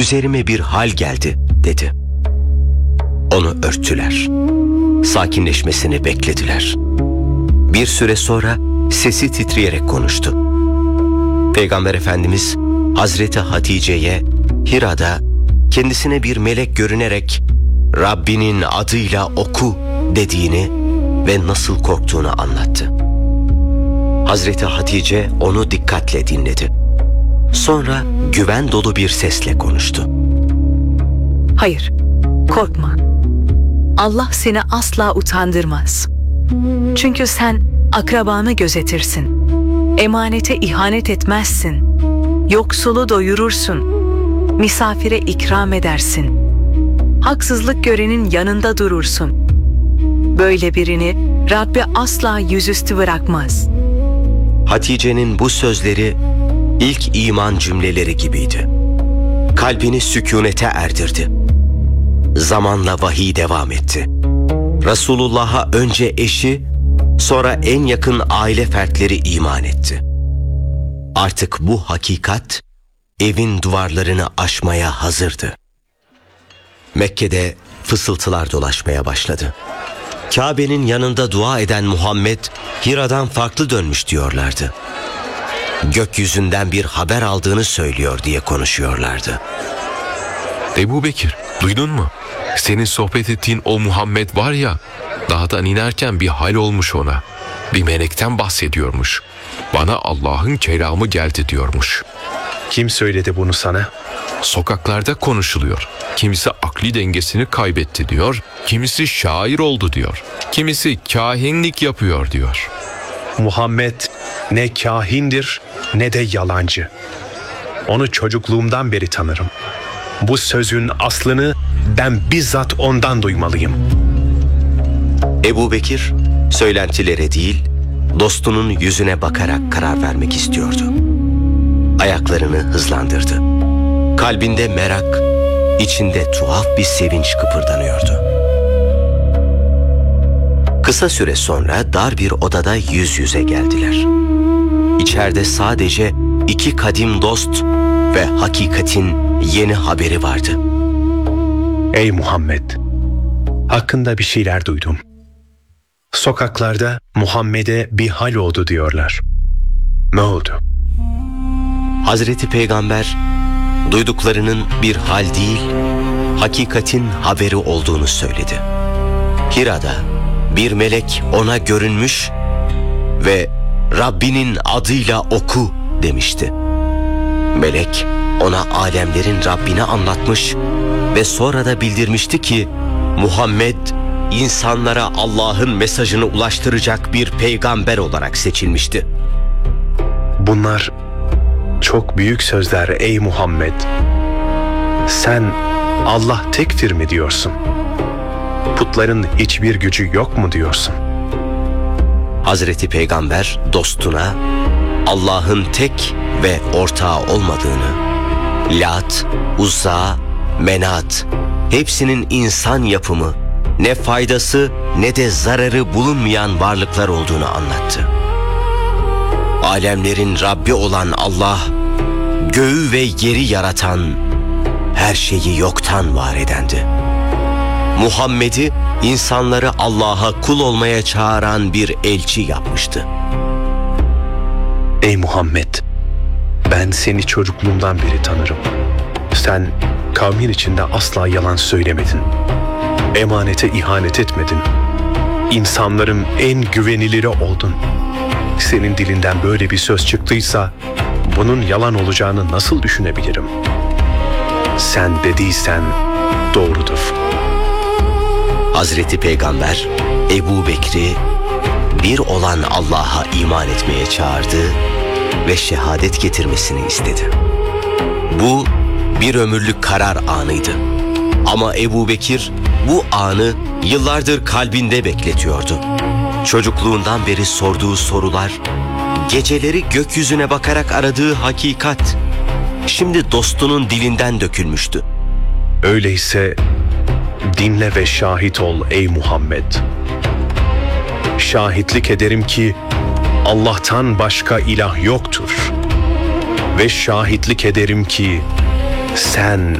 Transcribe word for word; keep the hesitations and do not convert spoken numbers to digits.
üzerime bir hal geldi dedi. Onu örttüler. Sakinleşmesini beklediler. Bir süre sonra sesi titreyerek konuştu. Peygamber Efendimiz Hazreti Hatice'ye Hira'da kendisine bir melek görünerek Rabbinin adıyla oku dediğini ve nasıl korktuğunu anlattı. Hazreti Hatice onu dikkatle dinledi. Sonra güven dolu bir sesle konuştu. Hayır, korkma. Allah seni asla utandırmaz. Çünkü sen akrabanı gözetirsin. Emanete ihanet etmezsin. Yoksulu doyurursun. Misafire ikram edersin. Haksızlık görenin yanında durursun. Böyle birini Rabbi asla yüzüstü bırakmaz. Hatice'nin bu sözleri ilk iman cümleleri gibiydi. Kalbini sükunete erdirdi. Zamanla vahiy devam etti. Resulullah'a önce eşi, sonra en yakın aile fertleri iman etti. Artık bu hakikat evin duvarlarını aşmaya hazırdı. Mekke'de fısıltılar dolaşmaya başladı. Kabe'nin yanında dua eden Muhammed Hira'dan farklı dönmüş diyorlardı. Gökyüzünden bir haber aldığını söylüyor diye konuşuyorlardı. Ebu Bekir, duydun mu? Senin sohbet ettiğin o Muhammed var ya, dağdan inerken bir hal olmuş ona. Bir melekten bahsediyormuş. Bana Allah'ın kelamı geldi diyormuş. Kim söyledi bunu sana? Sokaklarda konuşuluyor. Kimisi akli dengesini kaybetti diyor. Kimisi şair oldu diyor. Kimisi kahinlik yapıyor diyor. Muhammed ne kahindir ne de yalancı. Onu çocukluğumdan beri tanırım. Bu sözün aslını ben bizzat ondan duymalıyım. Ebu Bekir söylentilere değil, dostunun yüzüne bakarak karar vermek istiyordu. Ayaklarını hızlandırdı. Kalbinde merak, içinde tuhaf bir sevinç kıpırdanıyordu. Kısa süre sonra dar bir odada yüz yüze geldiler. İçeride sadece iki kadim dost ve hakikatin yeni haberi vardı. Ey Muhammed! Hakkında bir şeyler duydum. Sokaklarda Muhammed'e bir hal oldu diyorlar. Ne oldu? Hazreti Peygamber duyduklarının bir hal değil, hakikatin haberi olduğunu söyledi. Hira'da bir melek ona görünmüş ve Rabbinin adıyla oku demişti. Melek ona alemlerin Rabbini anlatmış ve sonra da bildirmişti ki Muhammed insanlara Allah'ın mesajını ulaştıracak bir peygamber olarak seçilmişti. Bunlar çok büyük sözler ey Muhammed. Sen Allah tektir mi diyorsun? Putların hiçbir gücü yok mu diyorsun? Hazreti Peygamber dostuna Allah'ın tek ve ortağı olmadığını, Lat, Uzza, Menat, hepsinin insan yapımı, ne faydası ne de zararı bulunmayan varlıklar olduğunu anlattı. Alemlerin Rabbi olan Allah, göğü ve yeri yaratan, her şeyi yoktan var edendi. Muhammed'i insanları Allah'a kul olmaya çağıran bir elçi yapmıştı. Ey Muhammed! Ben seni çocukluğumdan beri tanırım. Sen kavmin içinde asla yalan söylemedin. Emanete ihanet etmedin. İnsanların en güveniliri oldun. Senin dilinden böyle bir söz çıktıysa bunun yalan olacağını nasıl düşünebilirim? Sen dediysen doğrudur. Hazreti Peygamber Ebu Bekir'i bir olan Allah'a iman etmeye çağırdı ve şehadet getirmesini istedi. Bu bir ömürlük karar anıydı. Ama Ebu Bekir bu anı yıllardır kalbinde bekletiyordu. Çocukluğundan beri sorduğu sorular, geceleri gökyüzüne bakarak aradığı hakikat, şimdi dostunun dilinden dökülmüştü. Öyleyse dinle ve şahit ol ey Muhammed. Şahitlik ederim ki Allah'tan başka ilah yoktur. Ve şahitlik ederim ki sen